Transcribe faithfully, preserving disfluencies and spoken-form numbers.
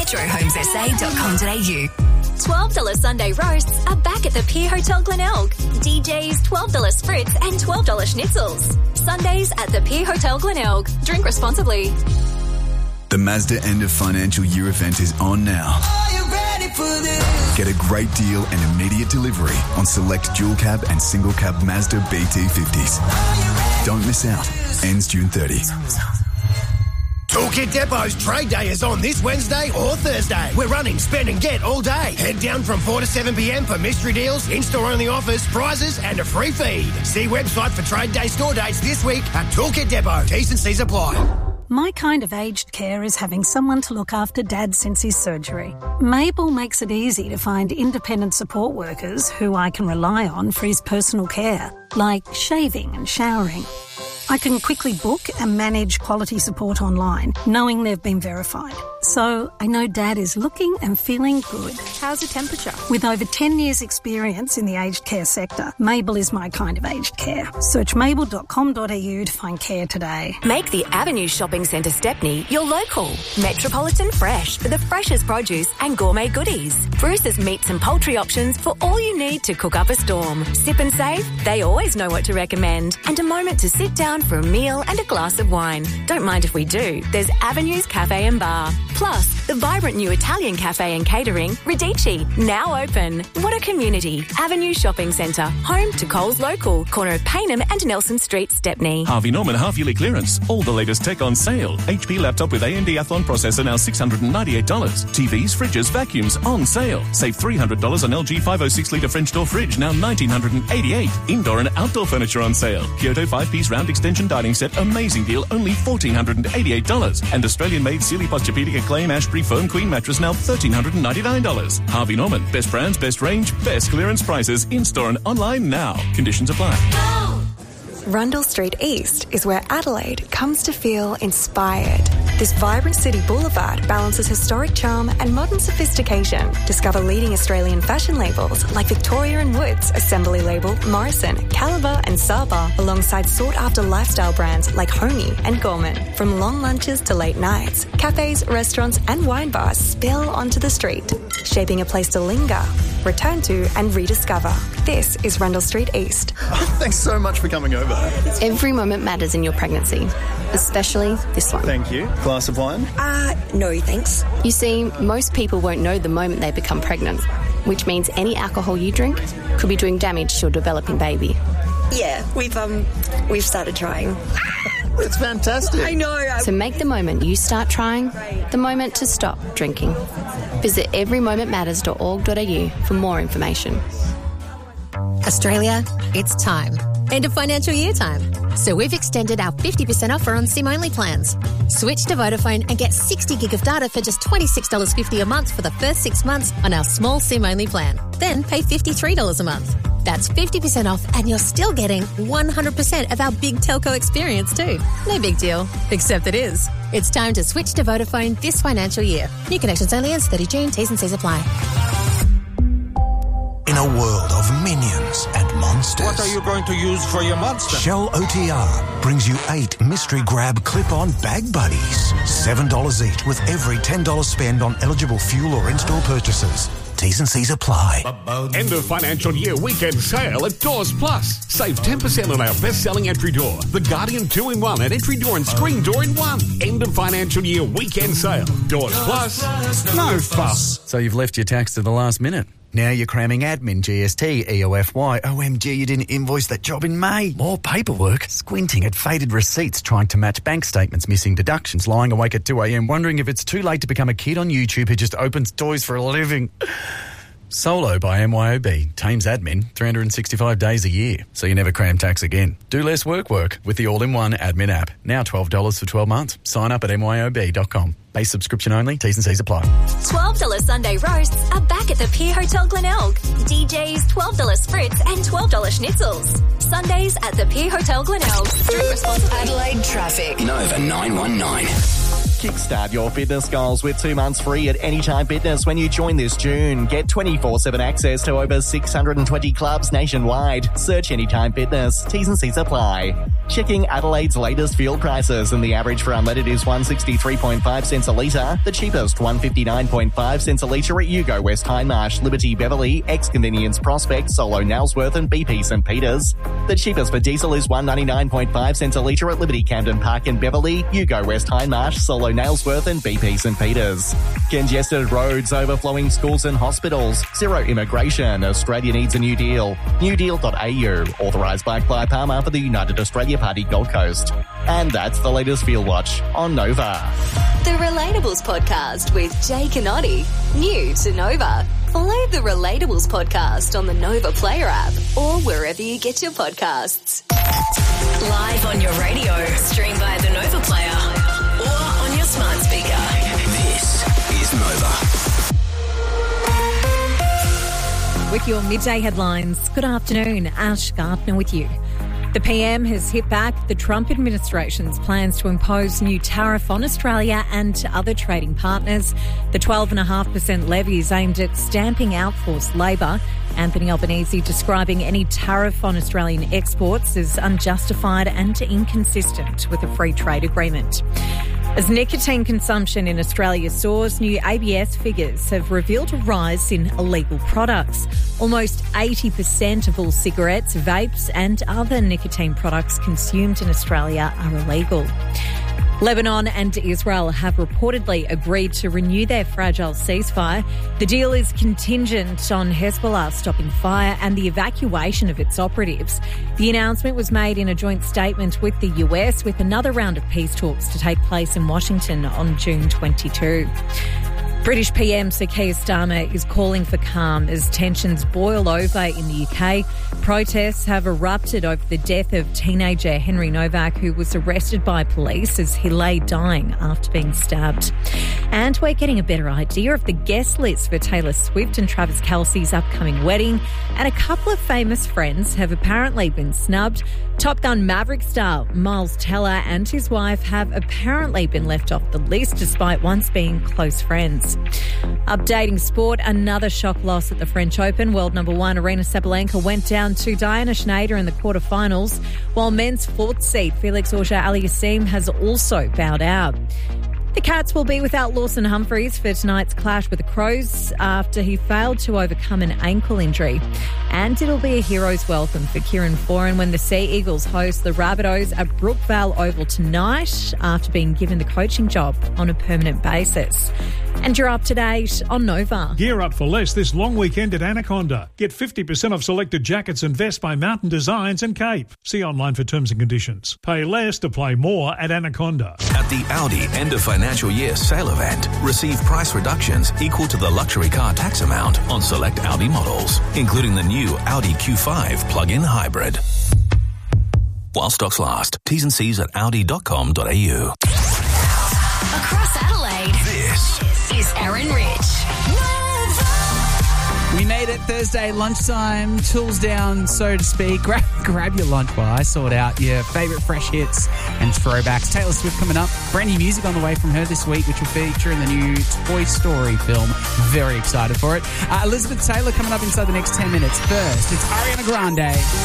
metro homes s a dot com dot a u. twelve dollars Sunday roasts are back at the Pier Hotel Glenelg. D Js, twelve dollars Fritz and twelve dollars Schnitzels. Sundays at the Pier Hotel Glenelg. Drink responsibly. The Mazda end of financial year event is on now. Are you ready for this? Get a great deal and immediate delivery on select dual cab and single cab Mazda B T fifties. Don't miss out. Ends June thirtieth. Toolkit Depot's Trade Day is on this Wednesday or Thursday. We're running Spend and Get all day. Head down from four to seven p m for mystery deals, in-store only offers, prizes and a free feed. See website for Trade Day store dates this week at Toolkit Depot. T's and C's apply. My kind of aged care is having someone to look after Dad since his surgery. Mabel makes it easy to find independent support workers who I can rely on for his personal care, like shaving and showering. I can quickly book and manage quality support online, knowing they've been verified. So I know Dad is looking and feeling good. How's the temperature? With over ten years experience in the aged care sector, Mabel is my kind of aged care. Search mabel dot com dot a u to find care today. Make the Avenue Shopping Centre Stepney your local. Metropolitan Fresh for the freshest produce and gourmet goodies. Bruce's meats and poultry options for all you need to cook up a storm. Sip and save, they always know what to recommend. And a moment to sit down for a meal and a glass of wine. Don't mind if we do. There's Avenue's Cafe and Bar. Plus, the vibrant new Italian cafe and catering, Radici, now open. What a community. Avenue Shopping Centre, home to Coles Local, corner of Paynham and Nelson Street, Stepney. Harvey Norman half-yearly clearance. All the latest tech on sale. H P laptop with A M D Athlon processor now six hundred ninety-eight dollars. T Vs, fridges, vacuums on sale. Save three hundred dollars on L G five oh six litre French door fridge, now one thousand nine hundred eighty-eight dollars. Indoor and outdoor furniture on sale. Kyoto five-piece round extension dining set, amazing deal, only one thousand four hundred eighty-eight dollars. And Australian-made Sealy Posturepedic Acclaim Ashbury Foam Queen mattress, now one thousand three hundred ninety-nine dollars. Harvey Norman, best brands, best range, best clearance prices, in-store and online now. Conditions apply. Rundle Street East is where Adelaide comes to feel inspired. This vibrant city boulevard balances historic charm and modern sophistication. Discover leading Australian fashion labels like Victoria and Woods, Assembly Label, Morrison, Caliber and Saba, alongside sought-after lifestyle brands like Homey and Gorman. From long lunches to late nights, cafes, restaurants and wine bars spill onto the street, shaping a place to linger, return to and rediscover. This is Rundle Street East. Oh, thanks so much for coming over. Every moment matters in your pregnancy, especially this one. Thank you. Glass of wine? Uh, no thanks. You see, most people won't know the moment they become pregnant, which means any alcohol you drink could be doing damage to your developing baby. Yeah, we've um, we've started trying. It's fantastic. I know. I... So make the moment you start trying the moment to stop drinking. Visit every moment matters dot org dot a u for more information. Australia, it's time. End of financial year time. So we've extended our fifty percent offer on SIM-only plans. Switch to Vodafone and get sixty gig of data for just twenty-six dollars fifty a month for the first six months on our small SIM-only plan. Then pay fifty-three dollars a month. That's fifty percent off and you're still getting one hundred percent of our big telco experience too. No big deal, except it is. It's time to switch to Vodafone this financial year. New connections only ends thirty June. T's and C's apply. In a world of minions and monsters. What are you going to use for your monster? Shell O T R brings you eight mystery grab clip-on bag buddies. seven dollars each with every ten dollars spend on eligible fuel or in-store purchases. T's and C's apply. End of financial year weekend sale at Doors Plus. Save ten percent on our best-selling entry door, the Guardian two in one, and entry door and screen door in one. End of financial year weekend sale. Doors Plus, no fuss. So you've left your tax to the last minute. Now you're cramming admin, G S T, E O F Y. O M G, you didn't invoice that job in May. More paperwork. Squinting at faded receipts, trying to match bank statements, missing deductions, lying awake at two a m, wondering if it's too late to become a kid on YouTube who just opens toys for a living. Solo by M Y O B. Tames admin three hundred sixty-five days a year, so you never cram tax again. Do less work work with the all-in-one admin app. Now twelve dollars for twelve months. Sign up at M Y O B dot com. Base subscription only. T's and C's apply. twelve dollars Sunday roasts are back at the Pier Hotel Glenelg. D Js, twelve dollars Fritz and twelve dollars Schnitzels. Sundays at the Pier Hotel Glenelg. Drink responsibly. Adelaide traffic. Nova nine one nine. Kickstart your fitness goals with two months free at Anytime Fitness when you join this June. Get twenty-four seven access to over six hundred twenty clubs nationwide. Search Anytime Fitness. T's and C's apply. Checking Adelaide's latest fuel prices, and the average for unleaded is one sixty-three point five cents a litre. The cheapest one fifty-nine point five cents a litre at Yugo West Hindmarsh, Liberty Beverley, Ex-Convenience Prospect, Solo Nailsworth and B P St Peters. The cheapest for diesel is one ninety-nine point five cents a litre at Liberty Camden Park and Beverley, Yugo West Hindmarsh, Solo Nailsworth and B P St Peters. Congested roads, overflowing schools and hospitals. Zero immigration. Australia needs a new deal. new deal dot a u. Authorised by Clive Palmer for the United Australia Party Gold Coast. And that's the latest Field Watch on Nova. The Relatables Podcast with Jake and Oddie. New to Nova. Follow the Relatables Podcast on the Nova Player app or wherever you get your podcasts. Live on your radio, stream via the Nova Player or on your smart speaker. This is Nova. With your midday headlines, good afternoon. Ash Gardner with you. The P M has hit back the Trump administration's plans to impose new tariff on Australia and other trading partners. The twelve point five percent levy is aimed at stamping out forced labour. Anthony Albanese describing any tariff on Australian exports as unjustified and inconsistent with a free trade agreement. As nicotine consumption in Australia soars, new A B S figures have revealed a rise in illegal products. Almost eighty percent of all cigarettes, vapes and other nicotine products consumed in Australia are illegal. Lebanon and Israel have reportedly agreed to renew their fragile ceasefire. The deal is contingent on Hezbollah stopping fire and the evacuation of its operatives. The announcement was made in a joint statement with the U S, with another round of peace talks to take place in Washington on June twenty-second. British P M Sir Keir Starmer is calling for calm as tensions boil over in the U K. Protests have erupted over the death of teenager Henry Novak, who was arrested by police as he lay dying after being stabbed. And we're getting a better idea of the guest list for Taylor Swift and Travis Kelce's upcoming wedding. And a couple of famous friends have apparently been snubbed. Top Gun Maverick star Miles Teller and his wife have apparently been left off the list despite once being close friends. Updating sport, another shock loss at the French Open. World number one Aryna Sabalenka went down to Diana Schneider in the quarterfinals, while men's fourth seed Felix Auger-Aliassime has also bowed out. The Cats will be without Lawson Humphries for tonight's clash with the Crows after he failed to overcome an ankle injury. And it'll be a hero's welcome for Kieran Foran when the Sea Eagles host the Rabbitohs at Brookvale Oval tonight after being given the coaching job on a permanent basis. And you're up to date on Nova. Gear up for less this long weekend at Anaconda. Get fifty percent off selected jackets and vests by Mountain Designs and Cape. See online for terms and conditions. Pay less to play more at Anaconda. At the Audi end of financial year sale event, receive price reductions equal to the luxury car tax amount on select Audi models, including the new Audi Q five plug-in hybrid. While stocks last. T's and C's at audi dot com dot a u. Across Adelaide, this is Aaron Rich. We made it Thursday lunchtime, tools down, so to speak. Grab, grab your lunch while I sort out your favourite fresh hits and throwbacks. Taylor Swift coming up. Brand new music on the way from her this week, which will feature in the new Toy Story film. Very excited for it. Uh, Elizabeth Taylor coming up inside the next ten minutes. First, it's Ariana Grande.